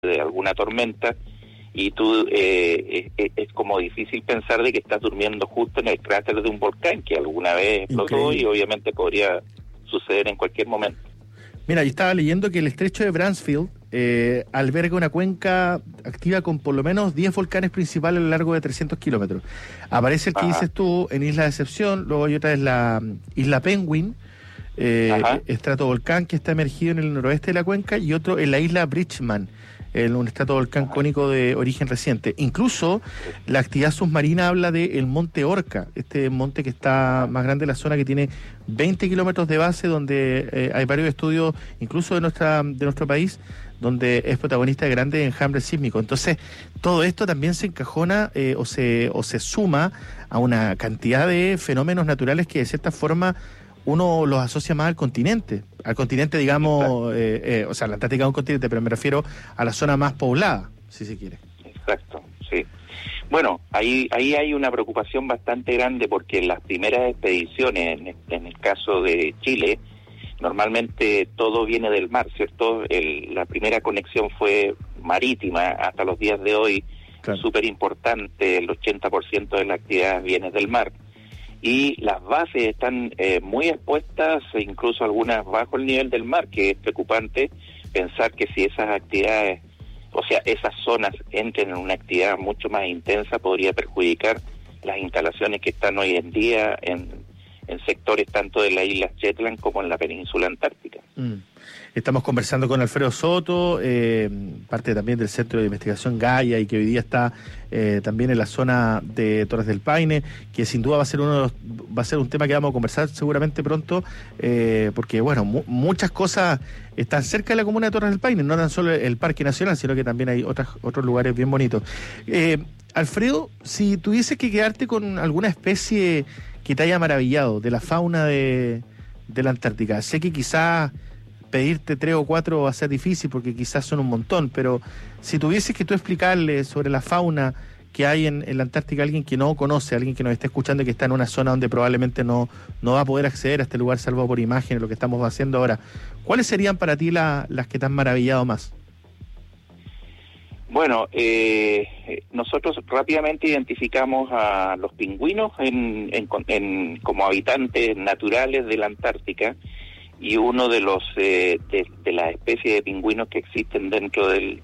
de alguna tormenta, y tú es como difícil pensar de que estás durmiendo justo en el cráter de un volcán que alguna vez explotó. Increíble. Y obviamente podría suceder en cualquier momento. Mira, yo estaba leyendo que el estrecho de Bransfield alberga una cuenca activa con por lo menos 10 volcanes principales a lo largo de 300 kilómetros. Aparece el que dices tú en Isla Decepción, luego hay otra es la Isla Penguin, estratovolcán que está emergido en el noroeste de la cuenca, y otro en la Isla Bridgman, un estratovolcán cónico de origen reciente. Incluso la actividad submarina habla de el monte Orca, este monte que está más grande de la zona, que tiene 20 kilómetros de base, donde hay varios estudios, incluso de nuestro país, donde es protagonista de grandes enjambres sísmicos. Entonces, todo esto también se encajona o se suma a una cantidad de fenómenos naturales que de cierta forma uno los asocia más al continente, digamos, o sea, la Antártica es un continente, pero me refiero a la zona más poblada, si se quiere. Exacto, sí. Bueno, ahí hay una preocupación bastante grande, porque en las primeras expediciones, en el caso de Chile, normalmente todo viene del mar, ¿cierto? La primera conexión fue marítima, hasta los días de hoy, claro, súper importante, el 80% de la actividad viene del mar. Y las bases están muy expuestas, incluso algunas bajo el nivel del mar, que es preocupante pensar que si esas actividades, o sea, esas zonas entren en una actividad mucho más intensa, podría perjudicar las instalaciones que están hoy en día en sectores tanto de las Islas Shetland como en la península antártica. Estamos conversando con Alfredo Soto, parte también del Centro de Investigación Gaia, y que hoy día está también en la zona de Torres del Paine, que sin duda va a ser un tema que vamos a conversar seguramente pronto, porque bueno, muchas cosas están cerca de la comuna de Torres del Paine, no tan solo el Parque Nacional, sino que también hay otros lugares bien bonitos. Alfredo, si tuvieses que quedarte con alguna especie que te haya maravillado de la fauna de la Antártica, sé que quizás pedirte 3 o 4 va a ser difícil porque quizás son un montón, pero si tuvieses que tú explicarle sobre la fauna que hay en la Antártica a alguien que no conoce, a alguien que nos está escuchando y que está en una zona donde probablemente no va a poder acceder a este lugar salvo por imágenes, lo que estamos haciendo ahora, ¿cuáles serían para ti las que te han maravillado más? Bueno, nosotros rápidamente identificamos a los pingüinos como habitantes naturales de la Antártica, y uno de los de las especies de pingüinos que existen dentro del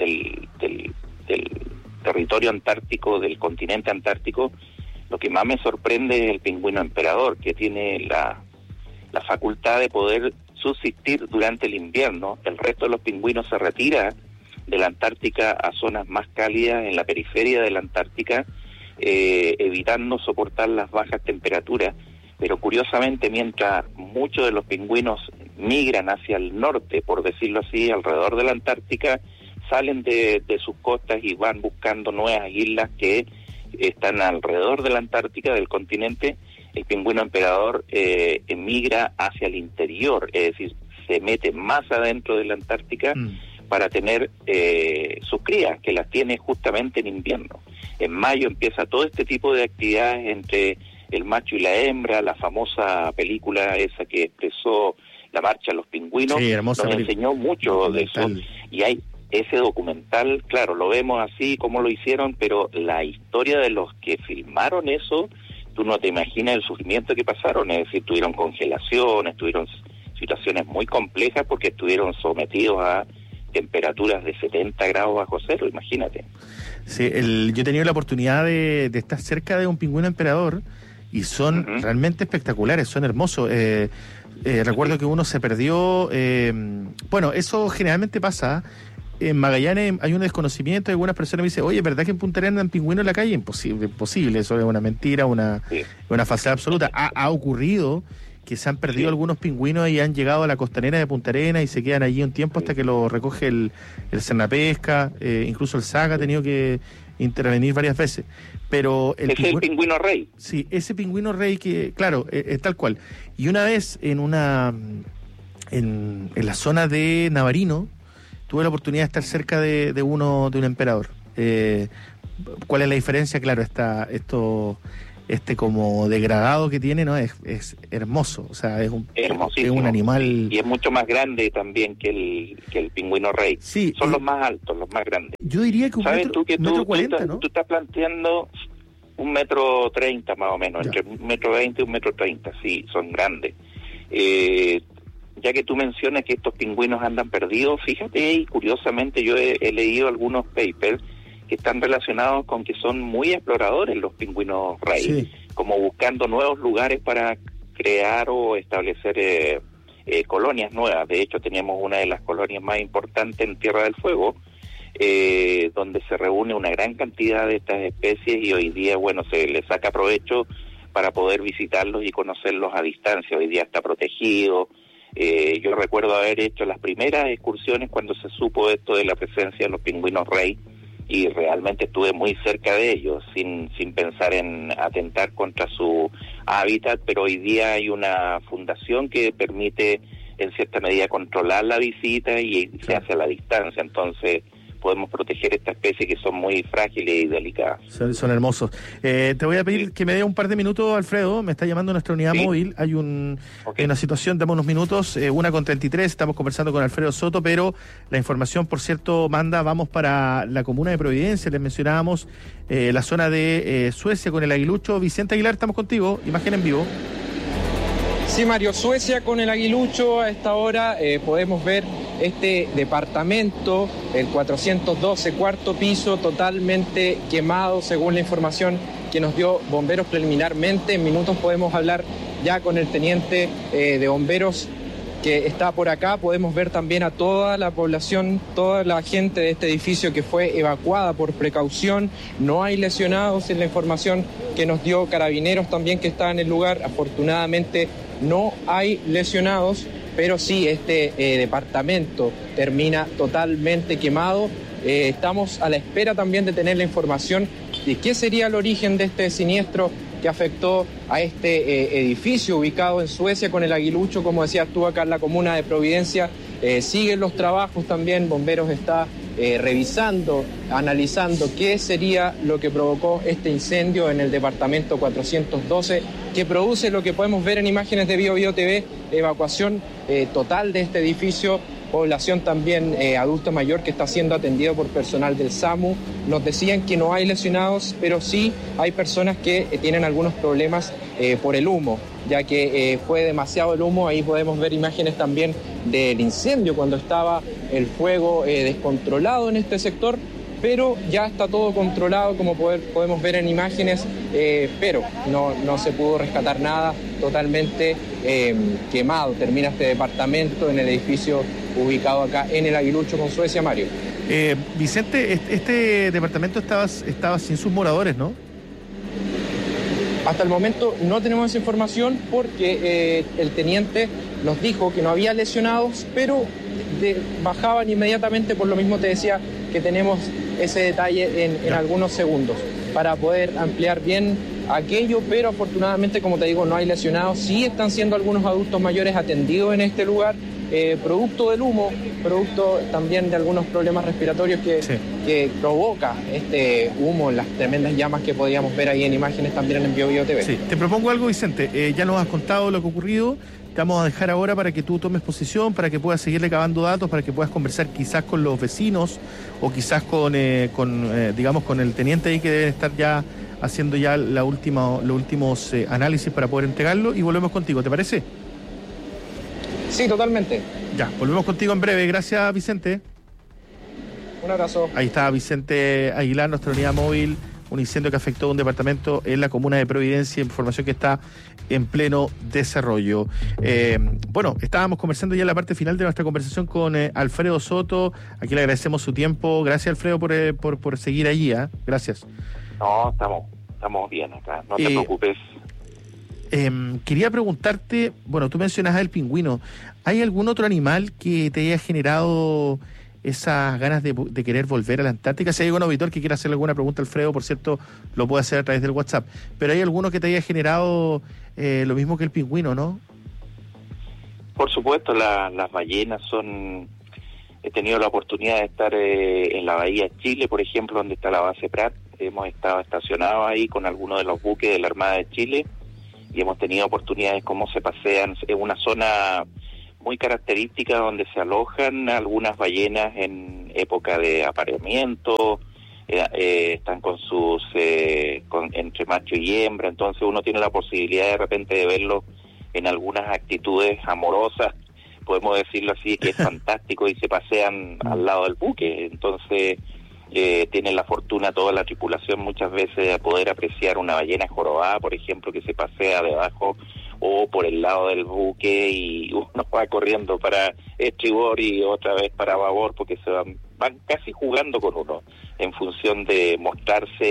territorio antártico, del continente antártico, lo que más me sorprende es el pingüino emperador, que tiene la facultad de poder subsistir durante el invierno. El resto de los pingüinos se retira de la Antártica a zonas más cálidas en la periferia de la Antártica, evitando soportar las bajas temperaturas. Pero curiosamente, mientras muchos de los pingüinos migran hacia el norte, por decirlo así, alrededor de la Antártica, salen de sus costas y van buscando nuevas islas que están alrededor de la Antártica, del continente, el pingüino emperador emigra hacia el interior, es decir, se mete más adentro de la Antártica para tener sus crías, que las tiene justamente en invierno. En mayo empieza todo este tipo de actividades entre el macho y la hembra, la famosa película esa que expresó La Marcha de los Pingüinos, sí, nos enseñó mucho de eso. Y hay ese documental, claro, lo vemos así como lo hicieron, pero la historia de los que filmaron eso, tú no te imaginas el sufrimiento que pasaron, es decir, tuvieron congelaciones, tuvieron situaciones muy complejas porque estuvieron sometidos a temperaturas de 70 grados bajo cero, imagínate. Sí, yo he tenido la oportunidad de estar cerca de un pingüino emperador y son realmente espectaculares, son hermosos. Recuerdo que uno se perdió, bueno, eso generalmente pasa. En Magallanes hay un desconocimiento, algunas personas me dicen, oye, ¿verdad que en Punta Arenas andan pingüinos en la calle? Imposible, eso es una mentira, una falsedad absoluta. Ha ocurrido que se han perdido algunos pingüinos y han llegado a la costanera de Punta Arenas y se quedan allí un tiempo hasta que lo recoge el Cernapesca, incluso el SAC ha tenido que intervenir varias veces. Pero es el pingüino rey. Sí, ese pingüino rey que, claro, es tal cual. Y una vez en la zona de Navarino, tuve la oportunidad de estar cerca de un emperador. ¿Cuál es la diferencia? Claro, como degradado que tiene, ¿no? Es hermoso, o sea, es un animal... Y es mucho más grande también que el pingüino rey. Sí, son los más altos, los más grandes. Yo diría que metro 40, ¿no? Tú estás planteando 1,30 m más o menos, ya. Entre 1,20 m y 1,30 m, sí, son grandes. Ya que tú mencionas que estos pingüinos andan perdidos, fíjate, y curiosamente yo he leído algunos papers que están relacionados con que son muy exploradores los pingüinos rey, sí, como buscando nuevos lugares para crear o establecer colonias nuevas. De hecho, teníamos una de las colonias más importantes en Tierra del Fuego, donde se reúne una gran cantidad de estas especies y hoy día, bueno, se les saca provecho para poder visitarlos y conocerlos a distancia. Hoy día está protegido. Yo recuerdo haber hecho las primeras excursiones cuando se supo esto de la presencia de los pingüinos rey, y realmente estuve muy cerca de ellos, sin pensar en atentar contra su hábitat, pero hoy día hay una fundación que permite en cierta medida controlar la visita y se hace a la distancia, entonces podemos proteger esta especie que son muy frágiles y delicadas. Son hermosos. Te voy a pedir que me dé un par de minutos, Alfredo. Me está llamando nuestra unidad móvil. Hay una situación, dame unos minutos, 1:33, estamos conversando con Alfredo Soto, pero la información, por cierto, vamos para la comuna de Providencia. Les mencionábamos la zona de Suecia con el aguilucho. Vicente Aguilar, estamos contigo, imagen en vivo. Sí, Mario, Suecia con el aguilucho. A esta hora podemos ver este departamento, el 412, cuarto piso, totalmente quemado, según la información que nos dio bomberos preliminarmente. En minutos podemos hablar ya con el teniente de bomberos que está por acá. Podemos ver también a toda la población, toda la gente de este edificio que fue evacuada por precaución. No hay lesionados en la información que nos dio Carabineros también, que está en el lugar. Afortunadamente no hay lesionados, pero sí este departamento termina totalmente quemado. Estamos a la espera también de tener la información de qué sería el origen de este siniestro que afectó a este edificio ubicado en Suecia con el aguilucho, como decías tú, acá en la comuna de Providencia. Siguen los trabajos también, Bomberos está revisando, analizando qué sería lo que provocó este incendio en el departamento 412, que produce lo que podemos ver en imágenes de Bio TV, evacuación total de este edificio, población también adulta mayor que está siendo atendido por personal del SAMU. Nos decían que no hay lesionados, pero sí hay personas que tienen algunos problemas por el humo, ya que fue demasiado el humo. Ahí podemos ver imágenes también del incendio cuando estaba el fuego descontrolado en este sector, pero ya está todo controlado, como podemos ver en imágenes, pero no se pudo rescatar nada, totalmente quemado. Termina este departamento en el edificio ubicado acá en el Aguilucho con Suecia, Mario. Vicente, este departamento estaba sin sus moradores, ¿no? Hasta el momento no tenemos esa información porque el teniente nos dijo que no había lesionados, pero bajaban inmediatamente. Por lo mismo te decía que tenemos ese detalle en algunos segundos para poder ampliar bien aquello, pero afortunadamente, como te digo, no hay lesionados. Sí están siendo algunos adultos mayores atendidos en este lugar, producto del humo, producto también de algunos problemas respiratorios que provoca este humo, las tremendas llamas que podíamos ver ahí en imágenes también en Bio TV. Sí, te propongo algo, Vicente. Ya nos has contado lo que ha ocurrido. Te vamos a dejar ahora para que tú tomes posición, para que puedas seguir recabando datos, para que puedas conversar quizás con los vecinos o quizás con el teniente ahí, que deben estar ya haciendo ya los últimos análisis para poder entregarlo, y volvemos contigo, ¿te parece? Sí, totalmente. Ya, volvemos contigo en breve. Gracias, Vicente. Un abrazo. Ahí está Vicente Aguilar, nuestra unidad móvil. Un incendio que afectó a un departamento en la comuna de Providencia, información que está en pleno desarrollo. Bueno, estábamos conversando ya en la parte final de nuestra conversación con Alfredo Soto. Aquí le agradecemos su tiempo. Gracias, Alfredo, por seguir allí. Gracias. No, estamos bien acá, no te preocupes. Quería preguntarte, bueno, tú mencionas el pingüino. ¿Hay algún otro animal que te haya generado esas ganas de querer volver a la Antártica? Si hay algún auditor que quiera hacerle alguna pregunta a Alfredo, por cierto, lo puede hacer a través del WhatsApp. Pero ¿hay alguno que te haya generado lo mismo que el pingüino, no? Por supuesto, las ballenas son... He tenido la oportunidad de estar en la Bahía de Chile, por ejemplo, donde está la base Prat, hemos estado estacionados ahí con algunos de los buques de la Armada de Chile y hemos tenido oportunidades cómo se pasean. Es una zona muy característica donde se alojan algunas ballenas en época de apareamiento, están con sus entre macho y hembra, entonces uno tiene la posibilidad de repente de verlo en algunas actitudes amorosas, podemos decirlo así, que es fantástico, y se pasean al lado del buque. Entonces tienen la fortuna toda la tripulación muchas veces de poder apreciar una ballena jorobada, por ejemplo, que se pasea debajo o por el lado del buque, y uno va corriendo para estribor y otra vez para babor, porque se van casi jugando con uno en función de mostrarse,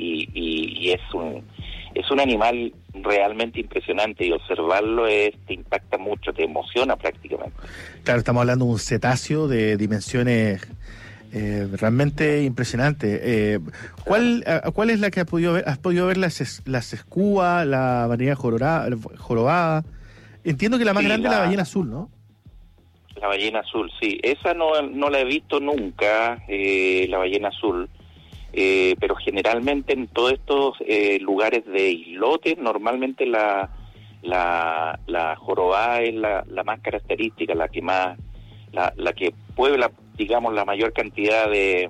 y es un animal realmente impresionante, y observarlo te impacta mucho, te emociona prácticamente. Claro, estamos hablando de un cetáceo de dimensiones realmente impresionantes. ¿Cuál es la que has podido ver? ¿Has podido ver las escúas, la ballena jorobada? Entiendo que la más grande es la ballena azul, ¿no? La ballena azul, sí. Esa no la he visto nunca, la ballena azul. Pero generalmente en todos estos lugares de islotes, normalmente la jorobada es la más característica, la que puebla, digamos, la mayor cantidad de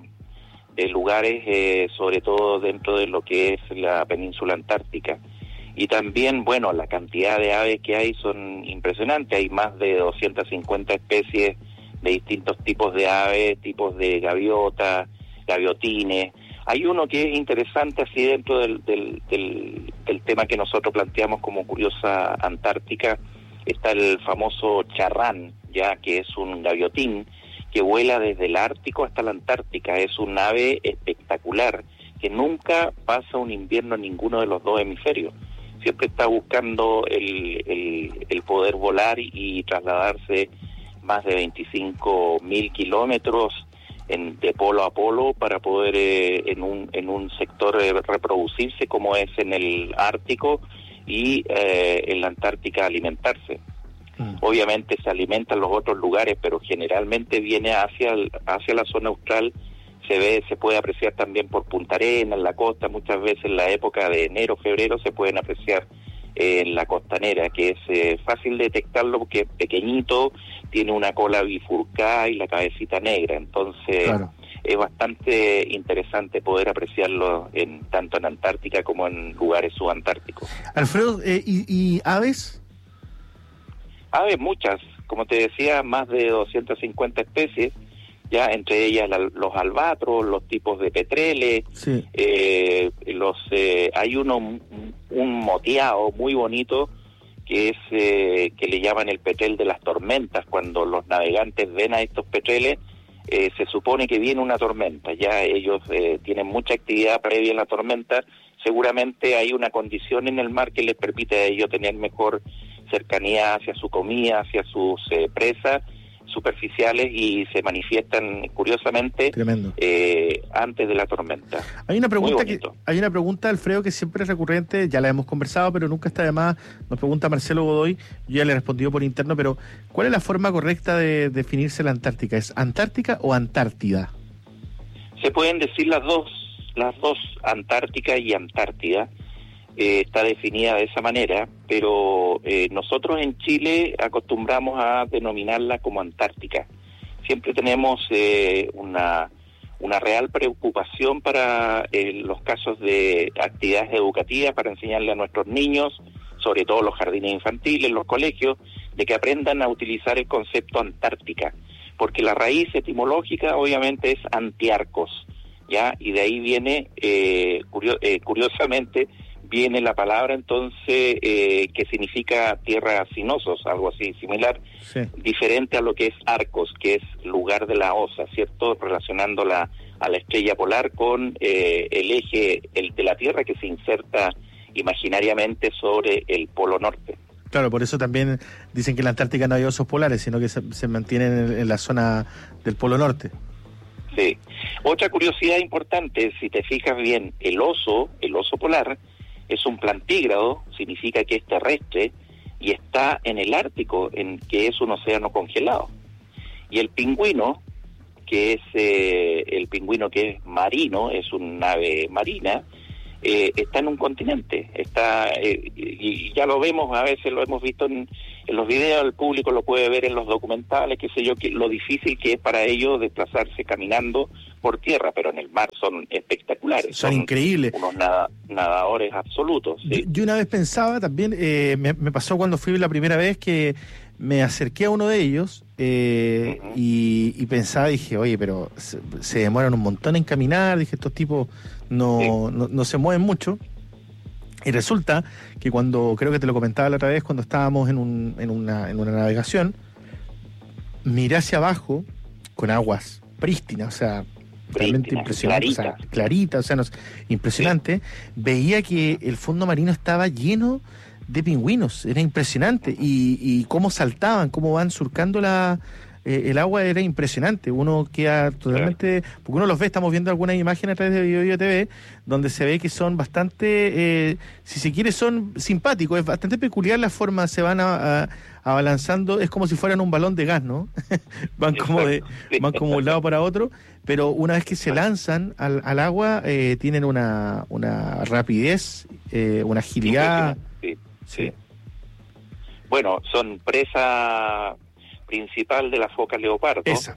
lugares, sobre todo dentro de lo que es la península antártica. Y también, bueno, la cantidad de aves que hay son impresionantes. Hay más de 250 especies de distintos tipos de aves, tipos de gaviotas, gaviotines. Hay uno que es interesante así dentro del tema que nosotros planteamos como Curiosa Antártica. Está el famoso charrán, ya que es un gaviotín que vuela desde el Ártico hasta la Antártica. Es un ave espectacular que nunca pasa un invierno en ninguno de los dos hemisferios. Siempre está buscando el poder volar y trasladarse más de 25.000 kilómetros de polo a polo para poder en un sector reproducirse, como es en el Ártico, y en la Antártica alimentarse. Obviamente se alimenta en los otros lugares, pero generalmente viene hacia la zona austral. Se puede apreciar también por Punta Arenas, en la costa. Muchas veces en la época de enero, febrero se pueden apreciar en la costanera, que es fácil detectarlo porque es pequeñito, tiene una cola bifurcada y la cabecita negra. Entonces, claro, es bastante interesante poder apreciarlo tanto en Antártica como en lugares subantárticos. Alfredo, ¿y aves? Aves muchas, como te decía, más de 250 especies, ya entre ellas los albatros, los tipos de petreles, sí. Hay un moteado muy bonito que es que le llaman el petrel de las tormentas. Cuando los navegantes ven a estos petreles, se supone que viene una tormenta. Ya ellos tienen mucha actividad previa en la tormenta. Seguramente hay una condición en el mar que les permite a ellos tener mejor cercanía hacia su comida, hacia sus presas superficiales, y se manifiestan curiosamente antes de la tormenta. Hay una pregunta, Alfredo, que siempre es recurrente, ya la hemos conversado, pero nunca está de más. Nos pregunta Marcelo Godoy, yo ya le he respondido por interno, pero ¿cuál es la forma correcta de definirse la Antártica? ¿Es Antártica o Antártida? Se pueden decir las dos, Antártica y Antártida. Está definida de esa manera, pero nosotros en Chile acostumbramos a denominarla como Antártica. Siempre tenemos una real preocupación para los casos de actividades educativas, para enseñarle a nuestros niños, sobre todo los jardines infantiles, los colegios, de que aprendan a utilizar el concepto Antártica, porque la raíz etimológica obviamente es antiarcos, ¿ya? Y de ahí viene, curiosamente, viene la palabra entonces que significa tierra sinosos, algo así similar, sí, diferente a lo que es arcos, que es lugar de la osa, ¿cierto? Relacionándola a la estrella polar con el eje de la Tierra que se inserta imaginariamente sobre el polo norte. Claro, por eso también dicen que en la Antártica no hay osos polares, sino que se mantienen en la zona del polo norte. Sí. Otra curiosidad importante, si te fijas bien, el oso polar es un plantígrado, significa que es terrestre y está en el Ártico, que es un océano congelado. Y el pingüino, que es el pingüino que es marino, es un ave marina, está en un continente, y ya lo vemos, a veces lo hemos visto en los videos, el público lo puede ver en los documentales, qué sé yo, que lo difícil que es para ellos desplazarse caminando por tierra, pero en el mar son espectaculares. Son increíbles. Unos nadadores absolutos. ¿Sí? Yo una vez pensaba también, me pasó cuando fui la primera vez que me acerqué a uno de ellos y pensaba, dije, oye, pero se demoran un montón en caminar, dije, estos tipos no se mueven mucho. Y resulta que cuando, creo que te lo comentaba la otra vez, cuando estábamos en una navegación, miré hacia abajo con aguas prístinas, o sea, realmente impresionante, clarita, o sea, impresionante. Veía que el fondo marino estaba lleno de pingüinos, era impresionante, y cómo saltaban, cómo van surcando el agua, era impresionante. Uno queda totalmente, porque uno los ve, estamos viendo algunas imágenes a través de Bio TV, donde se ve que son bastante, si se quiere, son simpáticos, es bastante peculiar la forma, se van abalanzando, es como si fueran un balón de gas, ¿no? van como de un lado para otro, pero una vez que se lanzan al agua, tienen una rapidez, una agilidad. Sí. Bueno, son presa principal de la foca leopardo. Esa.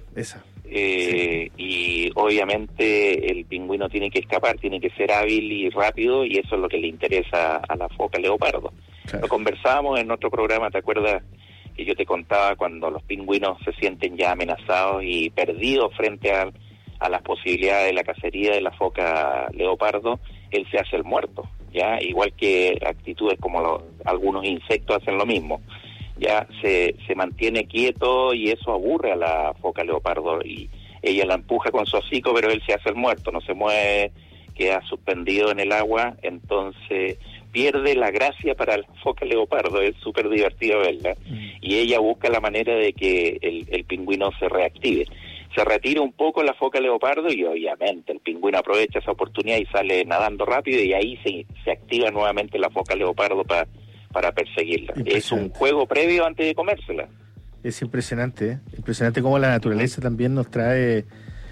Y obviamente el pingüino tiene que escapar, tiene que ser hábil y rápido, y eso es lo que le interesa a la foca leopardo. Claro. Lo conversábamos en otro programa, ¿te acuerdas? Que yo te contaba cuando los pingüinos se sienten ya amenazados y perdidos frente a las posibilidades de la cacería de la foca leopardo, él se hace el muerto, ya, igual que actitudes como algunos insectos hacen lo mismo. Ya se mantiene quieto y eso aburre a la foca leopardo, y ella la empuja con su hocico, pero él se hace el muerto, no se mueve, queda suspendido en el agua, entonces pierde la gracia para la foca leopardo. Es súper divertido verla, y ella busca la manera de que el pingüino se reactive. Se retira un poco la foca leopardo y obviamente el pingüino aprovecha esa oportunidad y sale nadando rápido, y ahí se activa nuevamente la foca leopardo para perseguirla. Es un juego previo antes de comérsela. Es impresionante cómo la naturaleza también nos trae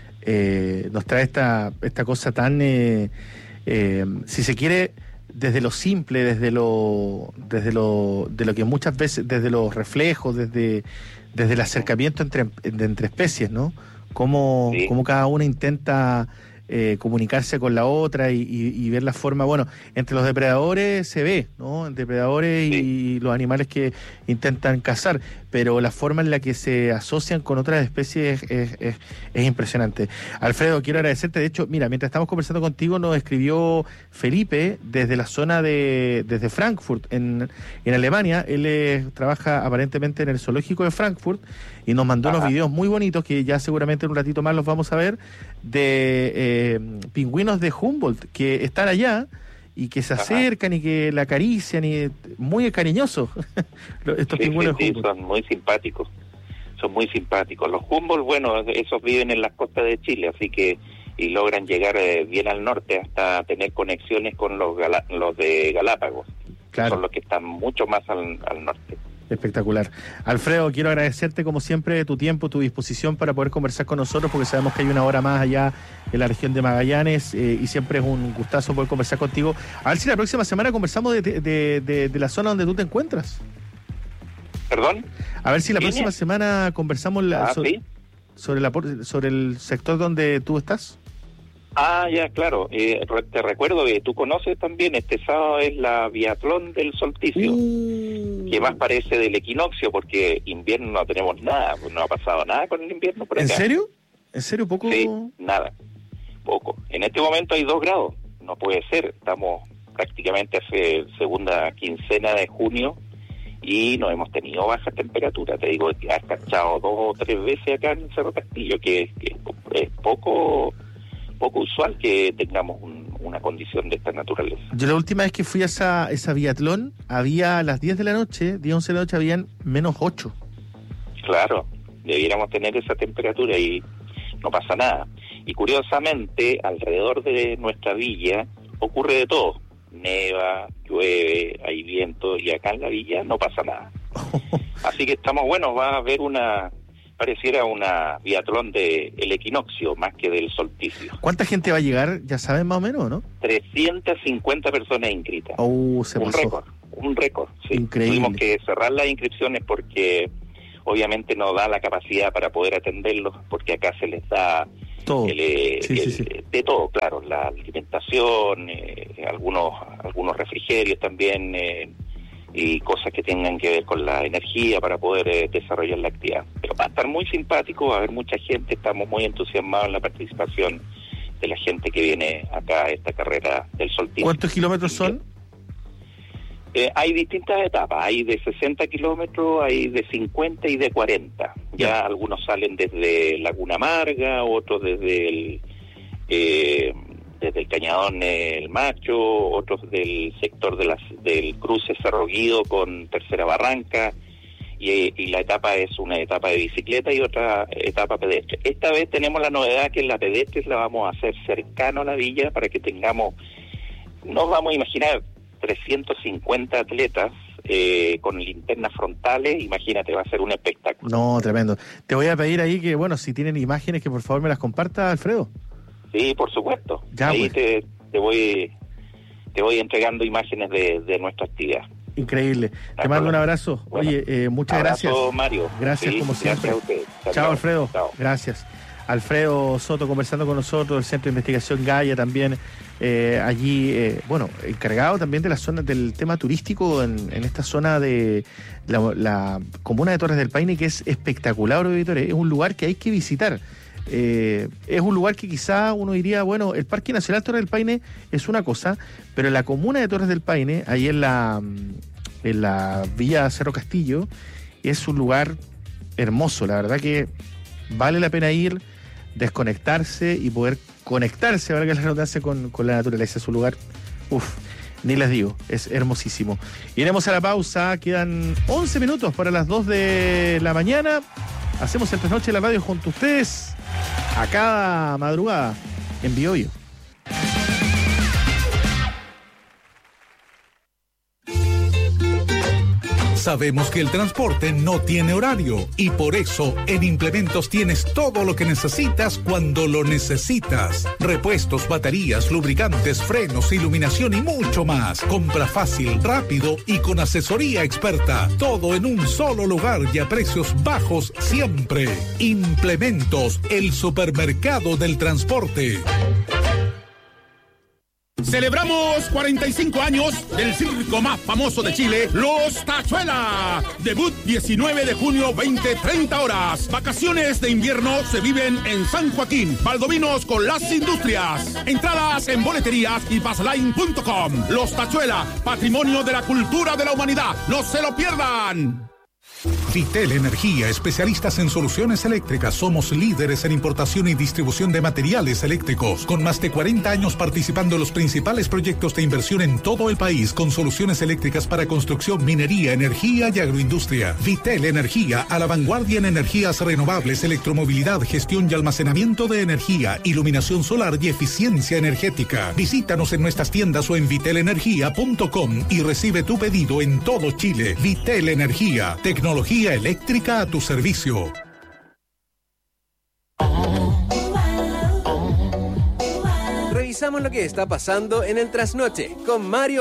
esta cosa tan, si se quiere, desde lo simple, de lo que muchas veces, desde los reflejos, desde el acercamiento entre especies, ¿no? Cómo cada una intenta comunicarse con la otra y ver la forma, bueno, entre los depredadores se ve, ¿no? Entre depredadores y los animales que intentan cazar, pero la forma en la que se asocian con otras especies es impresionante. Alfredo, quiero agradecerte. De hecho, mira, mientras estamos conversando contigo, nos escribió Felipe desde la zona desde Frankfurt, en Alemania. Él trabaja aparentemente en el zoológico de Frankfurt y nos mandó unos videos muy bonitos que ya seguramente en un ratito más los vamos a ver, de pingüinos de Humboldt que están allá y que se acercan y que la acarician, y muy cariñosos estos pingüinos de Humboldt. Son muy simpáticos. Los Humboldt, bueno, esos viven en las costas de Chile, así que y logran llegar bien al norte hasta tener conexiones con los de Galápagos. Claro. Son los que están mucho más al norte. Espectacular. Alfredo, quiero agradecerte como siempre tu tiempo, tu disposición para poder conversar con nosotros, porque sabemos que hay una hora más allá en la región de Magallanes, y siempre es un gustazo poder conversar contigo. A ver si la próxima semana conversamos de la zona donde tú te encuentras. ¿Perdón? A ver si la próxima semana conversamos sobre el sector donde tú estás. Ya, claro. Te recuerdo que tú conoces también, este sábado es la biatlón del solsticio, que más parece del equinoccio, porque invierno no tenemos nada, no ha pasado nada con el invierno por acá. ¿En serio? ¿En serio? ¿Poco? Sí, nada, poco. En este momento hay 2 grados, no puede ser, estamos prácticamente hace segunda quincena de junio y no hemos tenido bajas temperaturas. Te digo que has cachado 2 o 3 veces acá en Cerro Castillo, que es poco usual que tengamos una condición de esta naturaleza. Yo la última vez que fui a esa biatlón, había a las 10 de la noche, 10, 11 de la noche, habían -8. Claro, debiéramos tener esa temperatura y no pasa nada. Y curiosamente, alrededor de nuestra villa ocurre de todo. Neva, llueve, hay viento, y acá en la villa no pasa nada. Así que estamos buenos, va a pareciera una biatlón de el equinoccio más que del solsticio. ¿Cuánta gente va a llegar? ¿Ya saben más o menos, no? 350 personas inscritas. Se pasó. Un récord, sí. Increíble. Tuvimos que cerrar las inscripciones porque obviamente no da la capacidad para poder atenderlos, porque acá se les da todo. De todo, claro, la alimentación, algunos refrigerios también, y cosas que tengan que ver con la energía para poder desarrollar la actividad. Pero va a estar muy simpático, va a haber mucha gente, estamos muy entusiasmados en la participación de la gente que viene acá a esta carrera del solsticio. ¿Cuántos kilómetros son? Hay distintas etapas, hay de 60 kilómetros, hay de 50 y de 40. Ya algunos salen desde Laguna Amarga, otros desde el Cañadón El Macho, otros del sector del cruce Cerro Guido con Tercera Barranca, y la etapa es una etapa de bicicleta y otra etapa pedestre. Esta vez tenemos la novedad que la pedestre la vamos a hacer cercano a la villa para que tengamos, nos vamos a imaginar 350 atletas con linternas frontales. Imagínate, va a ser un espectáculo. No, tremendo. Te voy a pedir ahí que, bueno, si tienen imágenes, que por favor me las comparta, Alfredo. Sí, por supuesto. Ya, ahí pues. te voy entregando imágenes de nuestra actividad. Increíble. Te mando un abrazo. Bueno, oye, muchas gracias. Mario. Gracias, como siempre. Gracias a ustedes. Chao, Alfredo. Chao. Gracias. Alfredo Soto conversando con nosotros del Centro de Investigación Gaia también, allí, encargado también de la zona del tema turístico en esta zona de la comuna de Torres del Paine, que es espectacular, auditores. Es un lugar que hay que visitar. Es un lugar que quizá uno diría, bueno, el Parque Nacional Torres del Paine es una cosa, pero la comuna de Torres del Paine, ahí en la Villa Cerro Castillo, es un lugar hermoso. La verdad que vale la pena ir, desconectarse y poder conectarse, valga la redundancia, con la naturaleza. Es un lugar, ni les digo, es hermosísimo. Iremos a la pausa, quedan 11 minutos para las 2 de la mañana. Hacemos el Trasnoche de la radio junto a ustedes a cada madrugada en Biobío. Sabemos que el transporte no tiene horario y por eso en Implementos tienes todo lo que necesitas cuando lo necesitas. Repuestos, baterías, lubricantes, frenos, iluminación y mucho más. Compra fácil, rápido y con asesoría experta. Todo en un solo lugar y a precios bajos siempre. Implementos, el supermercado del transporte. Celebramos 45 años del circo más famoso de Chile, Los Tachuela. Debut 19 de junio, 20-30 horas. Vacaciones de invierno se viven en San Joaquín, Valdovinos con las Industrias. Entradas en boleterías y passline.com. Los Tachuela, patrimonio de la cultura de la humanidad. ¡No se lo pierdan! Vitel Energía, especialistas en soluciones eléctricas. Somos líderes en importación y distribución de materiales eléctricos, con más de 40 años participando en los principales proyectos de inversión en todo el país, con soluciones eléctricas para construcción, minería, energía y agroindustria. Vitel Energía, a la vanguardia en energías renovables, electromovilidad, gestión y almacenamiento de energía, iluminación solar y eficiencia energética. Visítanos en nuestras tiendas o en vitelenergia.com y recibe tu pedido en todo Chile. Vitel Energía, tecnología eléctrica a tu servicio. Revisamos lo que está pasando en el Trasnoche con Mario